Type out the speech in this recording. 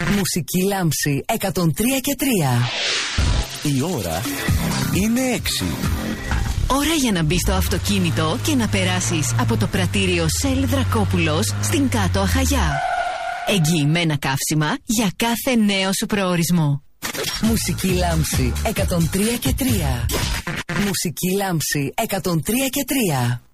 Μουσική λάμψη 103 και 3. Η ώρα είναι 6. Ώρα για να μπεις στο αυτοκίνητο και να περάσεις από το πρατήριο Shell Δρακόπουλος στην Κάτω Αχαγιά. Εγγυημένα καύσιμα για κάθε νέο σου προορισμό. Μουσική λάμψη 103 και 3. Μουσική λάμψη 103 και 3.